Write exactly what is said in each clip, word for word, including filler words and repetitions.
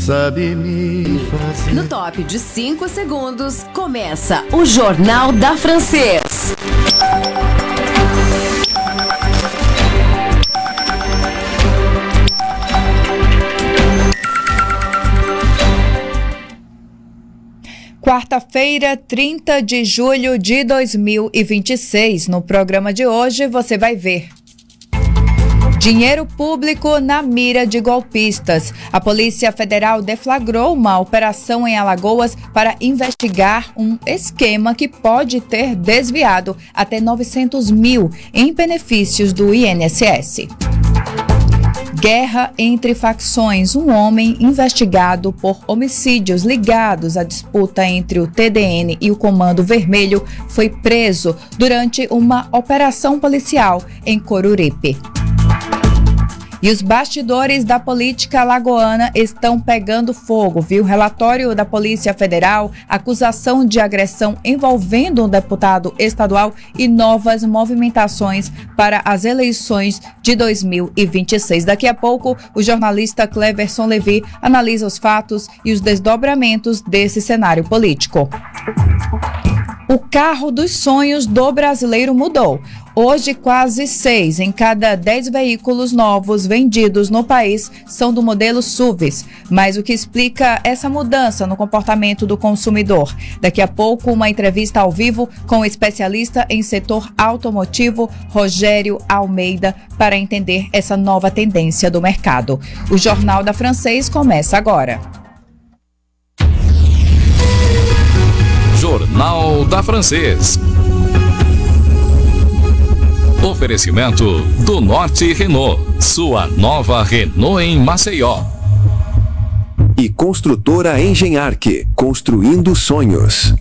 sabe me fazer. No top de cinco segundos, começa o Jornal da Francês. Quarta-feira, trinta de julho de dois mil e vinte e seis. No programa de hoje você vai ver: dinheiro público na mira de golpistas. A Polícia Federal deflagrou uma operação em Alagoas para investigar um esquema que pode ter desviado até novecentos mil em benefícios do I N S S. Guerra entre facções. Um homem investigado por homicídios ligados à disputa entre o T D N e o Comando Vermelho foi preso durante uma operação policial em Coruripe. E os bastidores da política alagoana estão pegando fogo, viu? Relatório da Polícia Federal, acusação de agressão envolvendo um deputado estadual e novas movimentações para as eleições de dois mil e vinte e seis. Daqui a pouco, o jornalista Cleverson Levi analisa os fatos e os desdobramentos desse cenário político. O carro dos sonhos do brasileiro mudou. Hoje, quase seis em cada dez veículos novos vendidos no país são do modelo S U Vs. Mas o que explica essa mudança no comportamento do consumidor? Daqui a pouco, uma entrevista ao vivo com o especialista em setor automotivo, Rogério Almeida, para entender essa nova tendência do mercado. O Jornal da Francês começa agora. Jornal da Francês. Oferecimento do Norte Renault, sua nova Renault em Maceió. E Construtora Engenharque, construindo sonhos.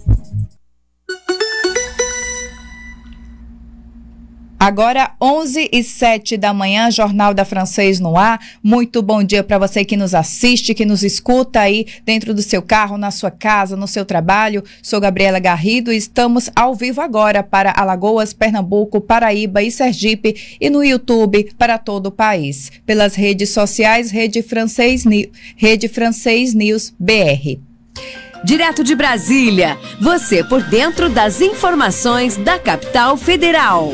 Agora, onze e sete da manhã, Jornal da Francês no ar. Muito bom dia para você que nos assiste, que nos escuta aí dentro do seu carro, na sua casa, no seu trabalho. Sou Gabriela Garrido e estamos ao vivo agora para Alagoas, Pernambuco, Paraíba e Sergipe e no YouTube para todo o país. Pelas redes sociais, Rede Francês, Rede Francês News B R. Direto de Brasília, você por dentro das informações da capital federal.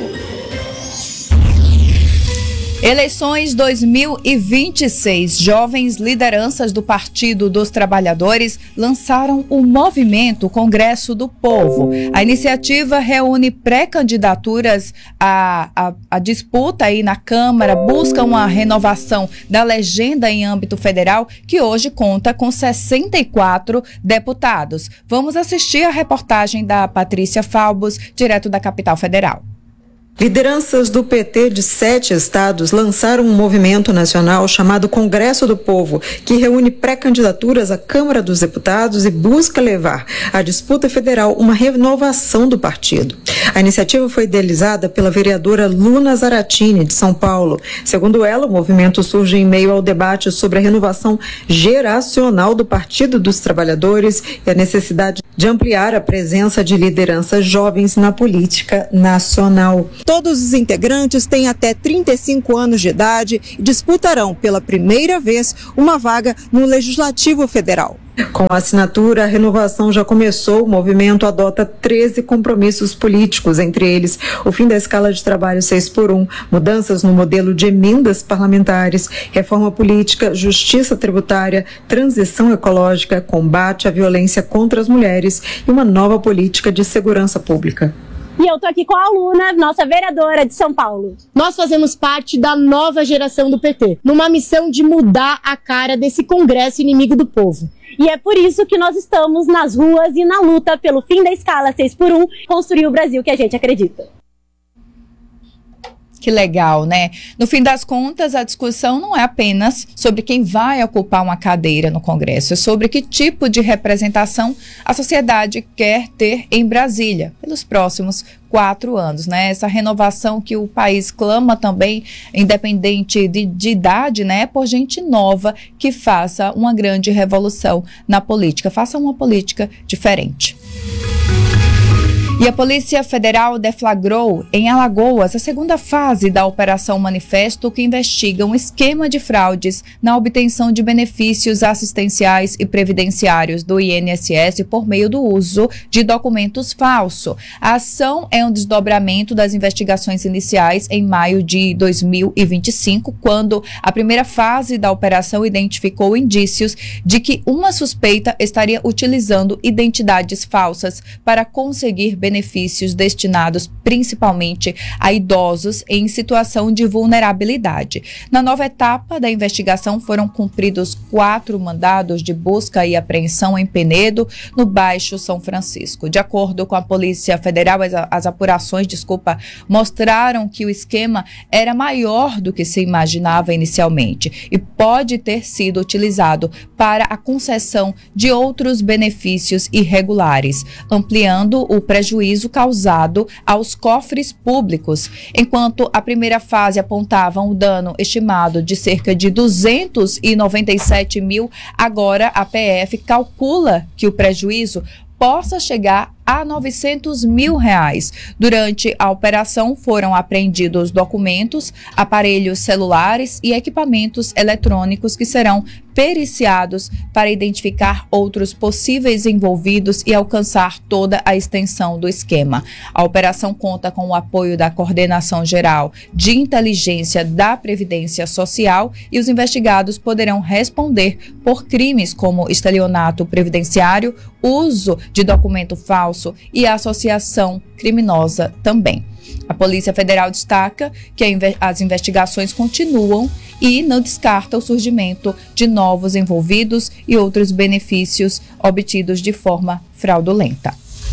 Eleições dois mil e vinte e seis. Jovens lideranças do Partido dos Trabalhadores lançaram o movimento Congresso do Povo. A iniciativa reúne pré-candidaturas à, à, à disputa aí na Câmara, busca uma renovação da legenda em âmbito federal, que hoje conta com sessenta e quatro deputados. Vamos assistir a reportagem da Patrícia Falbos, direto da capital federal. Lideranças do P T de sete estados lançaram um movimento nacional chamado Congresso do Povo, que reúne pré-candidaturas à Câmara dos Deputados e busca levar à disputa federal uma renovação do partido. A iniciativa foi idealizada pela vereadora Luna Zaratini, de São Paulo. Segundo ela, o movimento surge em meio ao debate sobre a renovação geracional do Partido dos Trabalhadores e a necessidade de ampliar a presença de lideranças jovens na política nacional. Todos os integrantes têm até trinta e cinco anos de idade e disputarão pela primeira vez uma vaga no Legislativo Federal. Com a assinatura, a renovação já começou. O movimento adota treze compromissos políticos, entre eles o fim da escala de trabalho seis por um, mudanças no modelo de emendas parlamentares, reforma política, justiça tributária, transição ecológica, combate à violência contra as mulheres e uma nova política de segurança pública. E eu estou aqui com a Luna, nossa vereadora de São Paulo. Nós fazemos parte da nova geração do P T, numa missão de mudar a cara desse Congresso inimigo do povo. E é por isso que nós estamos nas ruas e na luta pelo fim da escala seis por um, construir o Brasil que a gente acredita. Que legal, né? No fim das contas, a discussão não é apenas sobre quem vai ocupar uma cadeira no Congresso, é sobre que tipo de representação a sociedade quer ter em Brasília pelos próximos quatro anos, né? Essa renovação que o país clama também, independente de, de idade, né? Por gente nova que faça uma grande revolução na política, faça uma política diferente. E a Polícia Federal deflagrou em Alagoas a segunda fase da Operação Manifesto, que investiga um esquema de fraudes na obtenção de benefícios assistenciais e previdenciários do I N S S por meio do uso de documentos falsos. A ação é um desdobramento das investigações iniciais em maio de dois mil e vinte e cinco, quando a primeira fase da operação identificou indícios de que uma suspeita estaria utilizando identidades falsas para conseguir benefícios destinados principalmente a idosos em situação de vulnerabilidade. Na nova etapa da investigação foram cumpridos quatro mandados de busca e apreensão em Penedo, no Baixo São Francisco. De acordo com a Polícia Federal, as, as apurações, desculpa, mostraram que o esquema era maior do que se imaginava inicialmente e pode ter sido utilizado para a concessão de outros benefícios irregulares, ampliando o prejuízo causado aos cofres públicos. Enquanto a primeira fase apontava um dano estimado de cerca de duzentos e noventa e sete mil, agora a P F calcula que o prejuízo possa chegar a novecentos mil reais. Durante a operação foram apreendidos documentos, aparelhos celulares e equipamentos eletrônicos que serão periciados para identificar outros possíveis envolvidos e alcançar toda a extensão do esquema. A operação conta com o apoio da Coordenação Geral de Inteligência da Previdência Social e os investigados poderão responder por crimes como estelionato previdenciário, uso de documento falso e associação criminosa também. A Polícia Federal destaca que as investigações continuam e não descarta o surgimento de novos envolvidos e outros benefícios obtidos de forma fraudulenta.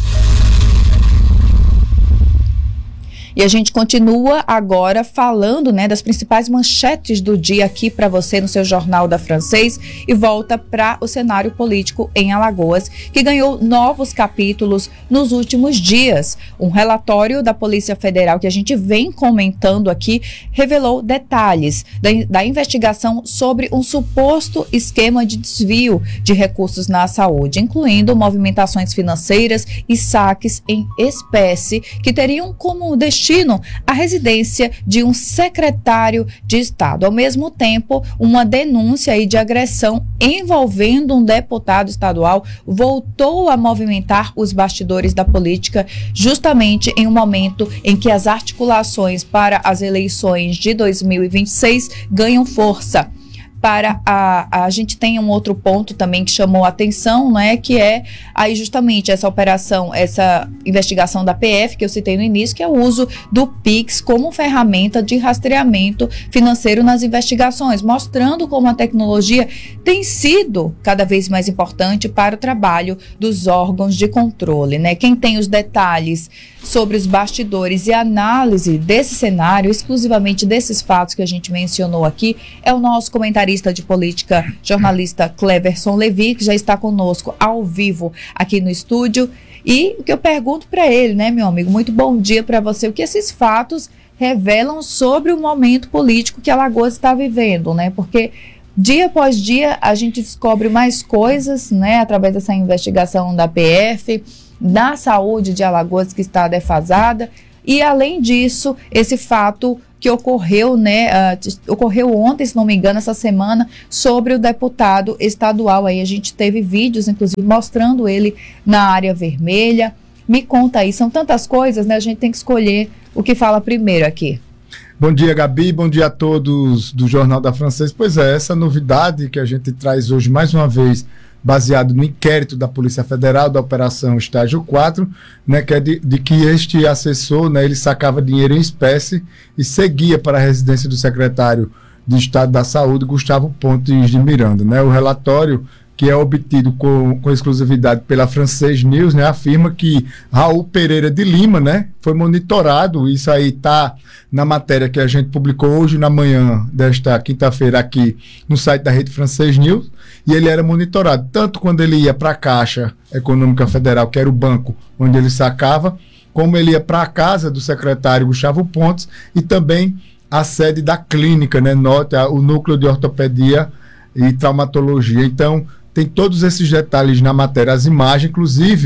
E a gente continua agora falando, né, das principais manchetes do dia aqui para você no seu Jornal da Francês e volta para o cenário político em Alagoas, que ganhou novos capítulos nos últimos dias. Um relatório da Polícia Federal que a gente vem comentando aqui revelou detalhes da, da investigação sobre um suposto esquema de desvio de recursos na saúde, incluindo movimentações financeiras e saques em espécie que teriam como destino a residência de um secretário de Estado. Ao mesmo tempo, uma denúncia aí de agressão envolvendo um deputado estadual voltou a movimentar os bastidores da política, justamente em um momento em que as articulações para as eleições de dois mil e vinte e seis ganham força. Para a, a gente tem um outro ponto também que chamou a atenção, né, que é aí justamente essa operação, essa investigação da P F que eu citei no início, que é o uso do Pix como ferramenta de rastreamento financeiro nas investigações, mostrando como a tecnologia tem sido cada vez mais importante para o trabalho dos órgãos de controle, né? Quem tem os detalhes sobre os bastidores e análise desse cenário, exclusivamente desses fatos que a gente mencionou aqui, é o nosso comentarista de política, jornalista Cleverson Levi, que já está conosco ao vivo aqui no estúdio. E o que eu pergunto para ele, né, meu amigo, muito bom dia para você, o que esses fatos revelam sobre o momento político que Alagoas está vivendo, né? Porque dia após dia a gente descobre mais coisas, né, através dessa investigação da P F, da saúde de Alagoas que está defasada, e além disso, esse fato que ocorreu, né, uh, ocorreu ontem, se não me engano, essa semana, sobre o deputado estadual. Aí a gente teve vídeos, inclusive, mostrando ele na área vermelha. Me conta aí, são tantas coisas, né, a gente tem que escolher o que fala primeiro aqui. Bom dia, Gabi, bom dia a todos do Jornal da Francês. Pois é, essa novidade que a gente traz hoje, mais uma vez, baseado no inquérito da Polícia Federal da Operação Estágio quatro, né, que é de, de que este assessor, né, ele sacava dinheiro em espécie e seguia para a residência do secretário de Estado da Saúde, Gustavo Pontes de Miranda. Né? O relatório, que é obtido com, com exclusividade pela Francês News, né, afirma que Raul Pereira de Lima, né, foi monitorado. Isso aí está na matéria que a gente publicou hoje na manhã desta quinta-feira aqui no site da Rede Francês News, e ele era monitorado tanto quando ele ia para a Caixa Econômica Federal, que era o banco onde ele sacava, como ele ia para a casa do secretário Gustavo Pontes e também a sede da clínica, né, nota, o núcleo de ortopedia e traumatologia. Então, tem todos esses detalhes na matéria, as imagens, inclusive o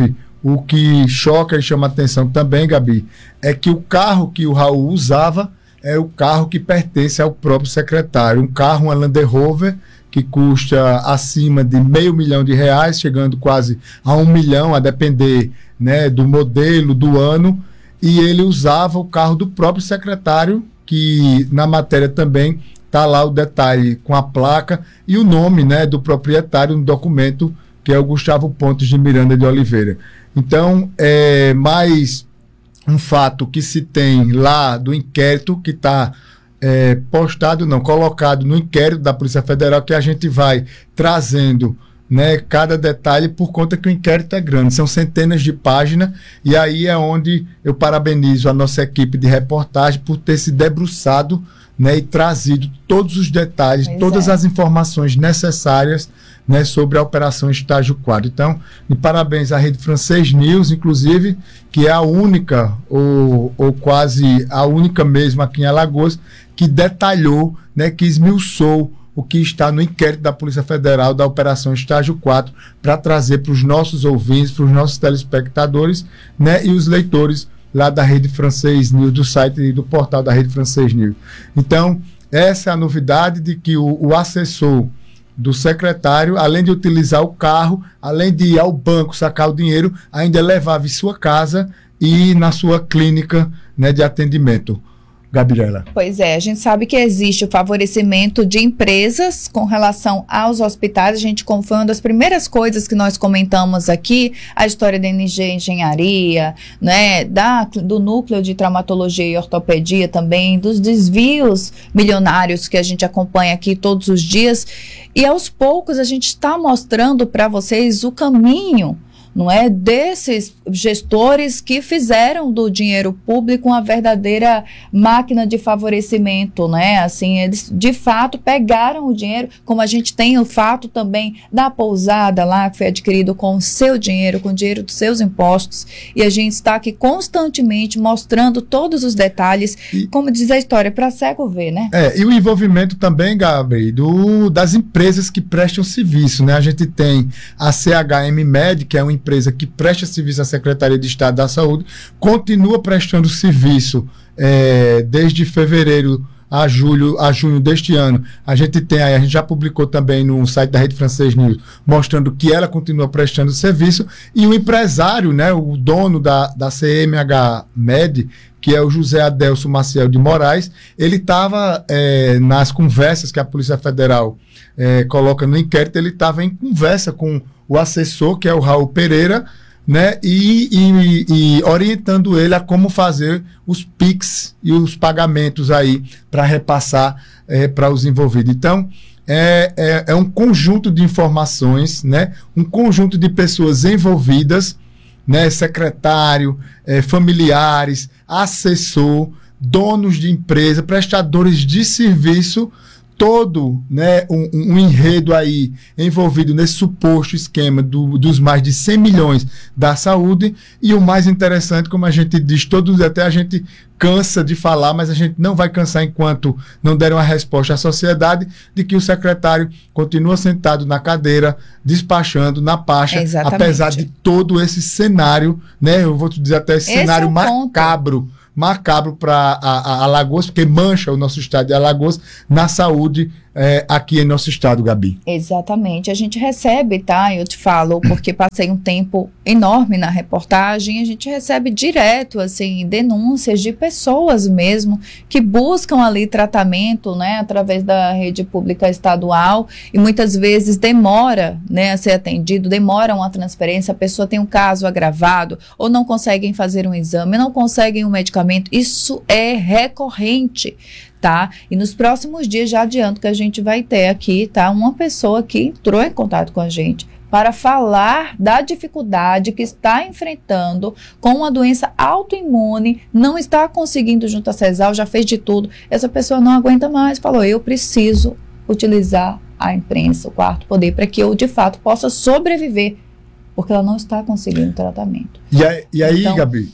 o que choca e chama atenção também, Gabi, é que o carro que o Raul usava é o carro que pertence ao próprio secretário. Um carro, uma Land Rover, que custa acima de meio milhão de reais, chegando quase a um milhão, a depender, né, do modelo, do ano, e ele usava o carro do próprio secretário, que na matéria também está lá o detalhe com a placa e o nome, né, do proprietário no documento, que é o Gustavo Pontes de Miranda de Oliveira. Então, é mais um fato que se tem lá do inquérito, que está é, postado, não, colocado no inquérito da Polícia Federal, que a gente vai trazendo, né, cada detalhe, por conta que o inquérito é grande, são centenas de páginas, e aí é onde eu parabenizo a nossa equipe de reportagem por ter se debruçado, né, e trazido todos os detalhes, pois todas é. as informações necessárias, né, sobre a Operação Estágio quatro. Então, de parabéns à Rede Francês News, inclusive, que é a única, ou, ou quase a única mesmo aqui em Alagoas, que detalhou, né, que esmiuçou o que está no inquérito da Polícia Federal da Operação Estágio quatro, para trazer para os nossos ouvintes, para os nossos telespectadores, né, e os leitores lá da Rede Francês News, do site e do portal da Rede Francês News. Então, essa é a novidade de que o, o assessor do secretário, além de utilizar o carro, além de ir ao banco sacar o dinheiro, ainda levava em sua casa e na sua clínica, né, de atendimento. Gabriela. Pois é, a gente sabe que existe o favorecimento de empresas com relação aos hospitais. A gente, como foi uma das primeiras coisas que nós comentamos aqui, a história da N G Engenharia, né, da, do núcleo de traumatologia e ortopedia também, dos desvios milionários que a gente acompanha aqui todos os dias. E aos poucos a gente está mostrando para vocês o caminho, não é, desses gestores que fizeram do dinheiro público uma verdadeira máquina de favorecimento, né? Assim, eles de fato pegaram o dinheiro, como a gente tem o fato também da pousada lá, que foi adquirido com o seu dinheiro, com o dinheiro dos seus impostos, e a gente está aqui constantemente mostrando todos os detalhes, e, como diz a história, para cego ver, né? É, e o envolvimento também, Gabi, do, das empresas que prestam serviço, né? A gente tem a C H M Med, que é uma empresa empresa que presta serviço à Secretaria de Estado da Saúde, continua prestando serviço é, desde fevereiro a julho, a junho deste ano. A gente tem aí, a gente já publicou também no site da Rede Francês News, mostrando que ela continua prestando serviço, e o empresário, né, o dono da, da C M H Med, que é o José Adelso Maciel de Moraes, ele estava é, nas conversas que a Polícia Federal é, coloca no inquérito, ele estava em conversa com o assessor, que é o Raul Pereira, né, e, e, e orientando ele a como fazer os Pix e os pagamentos aí para repassar é, para os envolvidos. Então, é, é, é um conjunto de informações, né, um conjunto de pessoas envolvidas, né, secretário, é, familiares, assessor, donos de empresa, prestadores de serviço, todo, né, um, um enredo aí envolvido nesse suposto esquema do, dos mais de cem milhões da saúde. E o mais interessante, como a gente diz, todos, até a gente cansa de falar, mas a gente não vai cansar enquanto não der uma resposta à sociedade, de que o secretário continua sentado na cadeira, despachando na pasta, exatamente, apesar de todo esse cenário, né, eu vou te dizer até esse, esse cenário é macabro, ponto. macabro para Alagoas, porque mancha o nosso estado de Alagoas na saúde é, aqui em nosso estado, Gabi. Exatamente. A gente recebe, tá? Eu te falo, porque passei um tempo enorme na reportagem, a gente recebe direto, assim, denúncias de pessoas mesmo que buscam ali tratamento, né, através da rede pública estadual, e muitas vezes demora, né, a ser atendido, demora uma transferência, a pessoa tem um caso agravado, ou não conseguem fazer um exame, não conseguem um medicamento. Isso é recorrente, tá? E nos próximos dias, já adianto que a gente vai ter aqui, tá, uma pessoa que entrou em contato com a gente para falar da dificuldade que está enfrentando com uma doença autoimune, não está conseguindo junto à CESAL, já fez de tudo, essa pessoa não aguenta mais, falou, eu preciso utilizar a imprensa, o quarto poder, para que eu de fato possa sobreviver, porque ela não está conseguindo tratamento. E aí, e aí então, Gabi,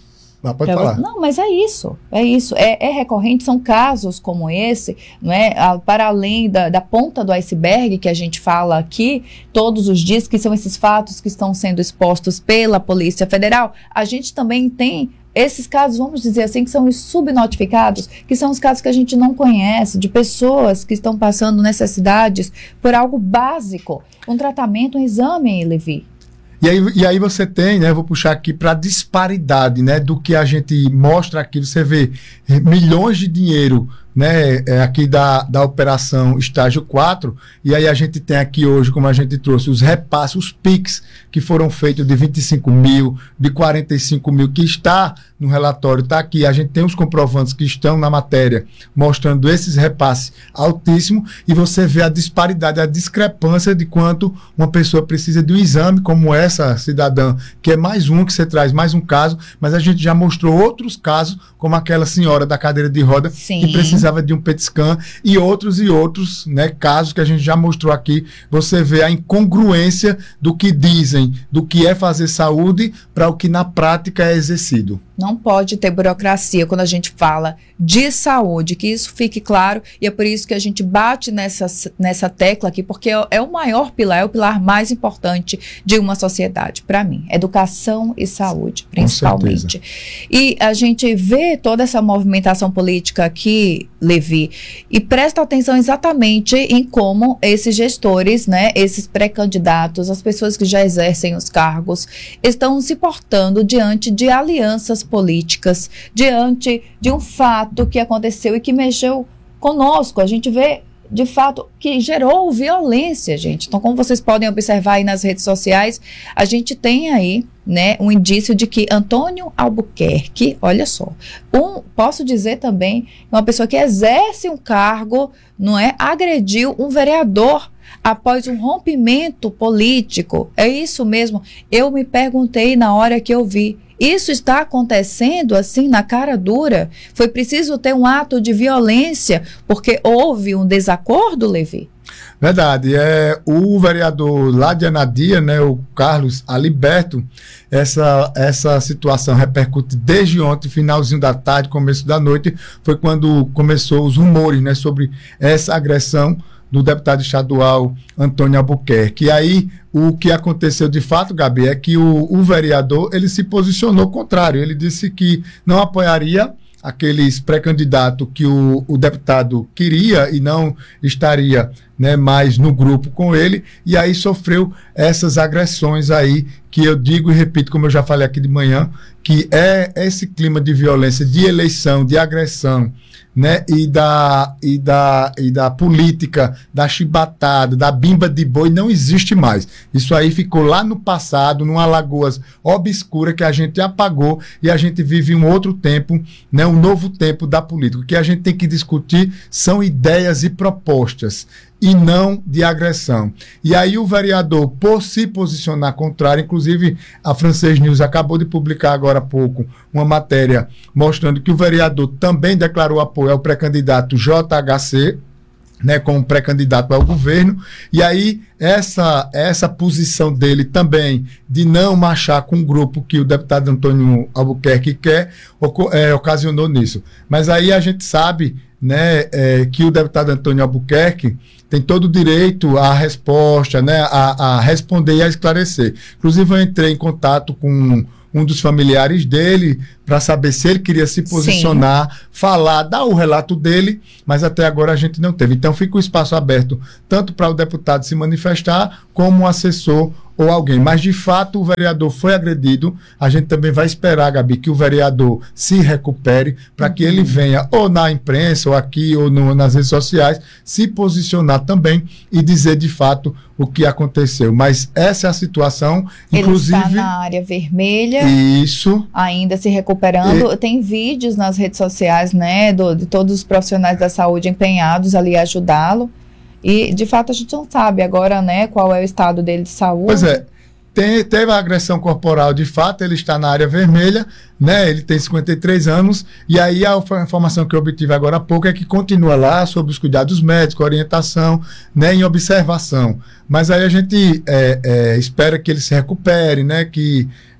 Ah, pode falar. Não, mas é isso, é isso. É, é recorrente, são casos como esse, não é? Para além da, da ponta do iceberg que a gente fala aqui todos os dias, que são esses fatos que estão sendo expostos pela Polícia Federal, a gente também tem esses casos, vamos dizer assim, que são os subnotificados, que são os casos que a gente não conhece, de pessoas que estão passando necessidades por algo básico, um tratamento, um exame, Levi. E aí, e aí você tem, né, vou puxar aqui para a disparidade, né, do que a gente mostra aqui, você vê milhões de dinheiro, né, aqui da, da operação estágio quatro, e aí a gente tem aqui hoje, como a gente trouxe, os repasses, os P I Cs que foram feitos de vinte e cinco mil, de quarenta e cinco mil, que está no relatório, está aqui, a gente tem os comprovantes que estão na matéria, mostrando esses repasses altíssimos, e você vê a disparidade, a discrepância de quanto uma pessoa precisa de um exame, como essa cidadã, que é mais um que você traz, mais um caso, mas a gente já mostrou outros casos, como aquela senhora da cadeira de roda, Sim. que precisa precisava de um P E T scan e outros e outros, né, casos que a gente já mostrou aqui. Você vê a incongruência do que dizem, do que é fazer saúde para o que na prática é exercido. Não pode ter burocracia quando a gente fala de saúde, que isso fique claro, e é por isso que a gente bate nessa, nessa tecla aqui, porque é, é o maior pilar, é o pilar mais importante de uma sociedade, para mim. Educação e saúde, principalmente. E a gente vê toda essa movimentação política aqui, Levi, e presta atenção exatamente em como esses gestores, né, esses pré-candidatos, as pessoas que já exercem os cargos, estão se portando diante de alianças políticas, diante de um fato que aconteceu e que mexeu conosco. A gente vê, de fato, que gerou violência, gente. Então, como vocês podem observar aí nas redes sociais, a gente tem aí, né, um indício de que Antônio Albuquerque, olha só, um, posso dizer também, uma pessoa que exerce um cargo, não é, agrediu um vereador após um rompimento político. É isso mesmo. Eu me perguntei na hora que eu vi. Isso está acontecendo assim na cara dura? Foi preciso ter um ato de violência porque houve um desacordo, Levi? Verdade. É, o vereador lá de Anadia, né, o Carlos Aliberto, essa, essa situação repercute desde ontem, finalzinho da tarde, começo da noite, foi quando começou os rumores, né, sobre essa agressão do deputado estadual Antônio Albuquerque. E aí, o que aconteceu de fato, Gabi, é que o, o vereador, ele se posicionou contrário. Ele disse que não apoiaria aqueles pré-candidatos que o, o deputado queria e não estaria, né, mais no grupo com ele, e aí sofreu essas agressões aí, que eu digo e repito, como eu já falei aqui de manhã, que é esse clima de violência, de eleição, de agressão, né, e da, e, da, e da política, da chibatada, da bimba de boi, não existe mais. Isso aí ficou lá no passado, numa Alagoas obscura que a gente apagou, e a gente vive um outro tempo, né, um novo tempo da política. O que a gente tem que discutir são ideias e propostas, e não de agressão. E aí o vereador, por se posicionar contrário, inclusive a Francês News acabou de publicar agora há pouco uma matéria mostrando que o vereador também declarou apoio ao pré-candidato J H C, né, como pré-candidato ao governo, e aí essa, essa posição dele também de não marchar com o grupo que o deputado Antônio Albuquerque quer, é, ocasionou nisso. Mas aí a gente sabe, né, é, que o deputado Antônio Albuquerque tem todo o direito à resposta, né, a, a responder e a esclarecer. Inclusive eu entrei em contato com um dos familiares dele para saber se ele queria se posicionar, Sim. falar, dar o relato dele, mas até agora a gente não teve. Então fica o espaço aberto tanto para o deputado se manifestar como um assessor ou alguém. Mas, de fato, o vereador foi agredido. A gente também vai esperar, Gabi, que o vereador se recupere para que ele venha, ou na imprensa, ou aqui, ou no, nas redes sociais, se posicionar também e dizer, de fato, o que aconteceu. Mas essa é a situação, inclusive... Ele está na área vermelha. Isso. Ainda se recuperando. E... Tem vídeos nas redes sociais, né, do, de todos os profissionais da saúde empenhados ali a ajudá-lo. E, de fato, a gente não sabe agora, né, qual é o estado dele de saúde. Pois é, tem, teve a agressão corporal, de fato, ele está na área vermelha, né, ele tem cinquenta e três anos, e aí a informação que eu obtive agora há pouco é que continua lá sob os cuidados médicos, orientação, né, em observação. Mas aí a gente é, é, espera que ele se recupere, né, que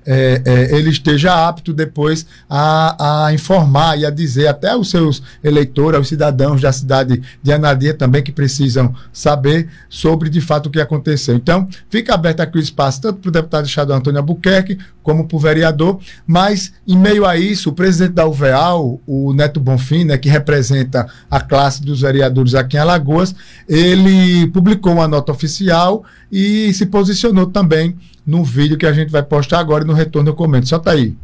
é, é, ele esteja apto depois a, a informar e a dizer até aos seus eleitores, aos cidadãos da cidade de Anadia também, que precisam saber sobre de fato o que aconteceu. Então, fica aberto aqui o espaço tanto para o deputado estadual Antônio Albuquerque como para o vereador, mas em meio a isso, o presidente da U V E A L, o Neto Bonfim, né, que representa a classe dos vereadores aqui em Alagoas, ele publicou uma nota oficial e se posicionou também no vídeo que a gente vai postar agora e no retorno eu comento. Só tá aí.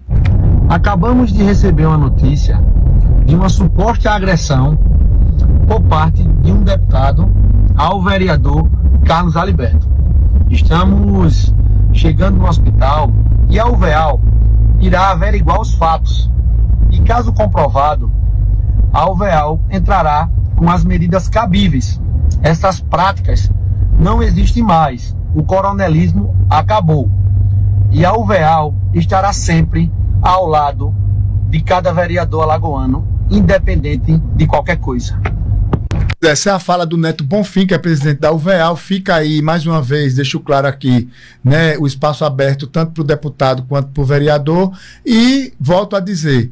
Acabamos de receber uma notícia de uma suposta agressão por parte de um deputado ao vereador Carlos Aliberto. Estamos chegando no hospital e a U V E A L irá averiguar os fatos. E caso comprovado, a U V E A L entrará com as medidas cabíveis. Essas práticas não existem mais. O coronelismo acabou. E a U V E A L estará sempre ao lado de cada vereador alagoano, independente de qualquer coisa. Essa é a fala do Neto Bonfim, que é presidente da U V E A L. Fica aí, mais uma vez, deixo claro aqui, né, o espaço aberto tanto para o deputado quanto para o vereador. E volto a dizer,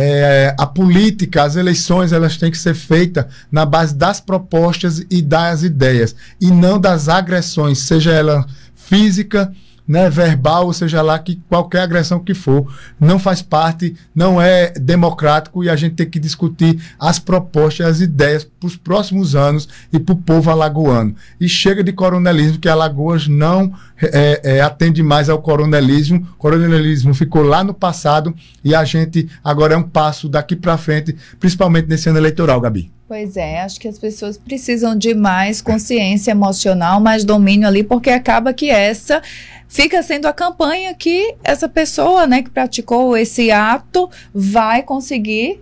é, a política, as eleições, elas têm que ser feitas na base das propostas e das ideias, e não das agressões, seja ela física, né, verbal, ou seja lá que qualquer agressão que for, não faz parte, não é democrático, e a gente tem que discutir as propostas, as ideias para os próximos anos e para o povo alagoano. E chega de coronelismo, que Alagoas não é, é, atende mais ao coronelismo. O coronelismo ficou lá no passado e a gente agora é um passo daqui para frente, principalmente nesse ano eleitoral, Gabi. Pois é, acho que as pessoas precisam de mais consciência emocional, mais domínio ali, porque acaba que essa fica sendo a campanha que essa pessoa, né, que praticou esse ato vai conseguir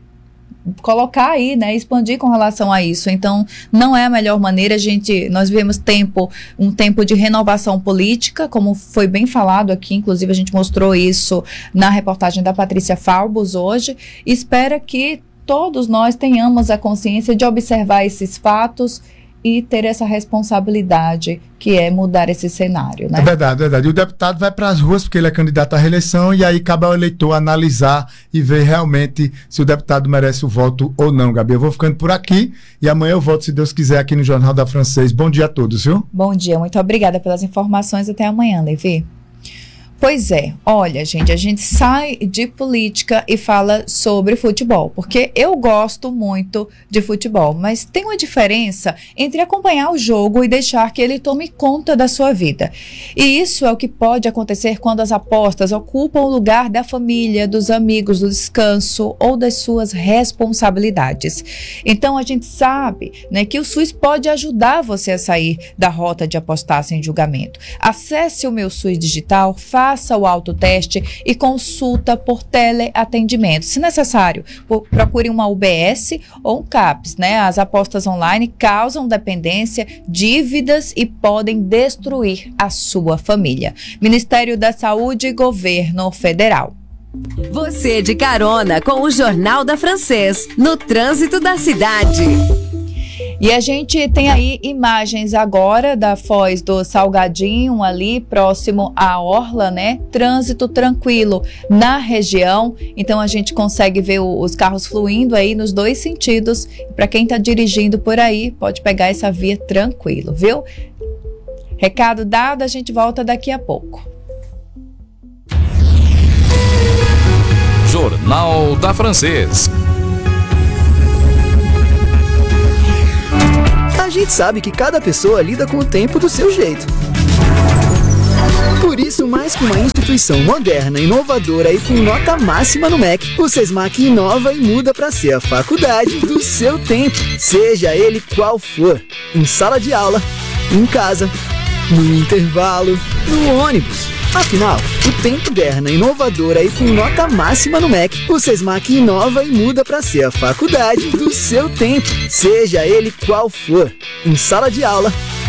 colocar aí, né, expandir com relação a isso. Então, não é a melhor maneira. A gente, nós vivemos tempo, um tempo de renovação política, como foi bem falado aqui, inclusive a gente mostrou isso na reportagem da Patrícia Falbos hoje. Espera que todos nós tenhamos a consciência de observar esses fatos e ter essa responsabilidade, que é mudar esse cenário, né? É verdade, é verdade. E o deputado vai para as ruas porque ele é candidato à reeleição, e aí cabe ao eleitor analisar e ver realmente se o deputado merece o voto ou não, Gabi. Eu vou ficando por aqui e amanhã eu volto, se Deus quiser, aqui no Jornal da Francês. Bom dia a todos, viu? Bom dia, muito obrigada pelas informações. Até amanhã, Levi. Pois é, olha, gente, a gente sai de política e fala sobre futebol, porque eu gosto muito de futebol, mas tem uma diferença entre acompanhar o jogo e deixar que ele tome conta da sua vida. E isso é o que pode acontecer quando as apostas ocupam o lugar da família, dos amigos, do descanso ou das suas responsabilidades. Então, a gente sabe, né, que o SUS pode ajudar você a sair da rota de apostar sem julgamento. Acesse o Meu SUS Digital, faça Faça o autoteste e consulta por teleatendimento. Se necessário, procure uma U B S ou um CAPS, né? As apostas online causam dependência, dívidas e podem destruir a sua família. Ministério da Saúde e Governo Federal. Você de carona com o Jornal da Francês, no trânsito da cidade. E a gente tem aí imagens agora da Foz do Salgadinho, ali próximo à Orla, né? Trânsito tranquilo na região. Então a gente consegue ver o, os carros fluindo aí nos dois sentidos. Para quem está dirigindo por aí, pode pegar essa via tranquilo, viu? Recado dado, a gente volta daqui a pouco. Jornal da Francês. A gente sabe que cada pessoa lida com o tempo do seu jeito. Por isso, mais que uma instituição moderna, inovadora e com nota máxima no M E C, o SESMAC inova e muda para ser a faculdade do seu tempo, seja ele qual for. Em sala de aula, em casa, no intervalo, no ônibus. Afinal, o tempo moderna, inovadora e com nota máxima no M E C, o SESMAC inova e muda para ser a faculdade do seu tempo, seja ele qual for. Em sala de aula,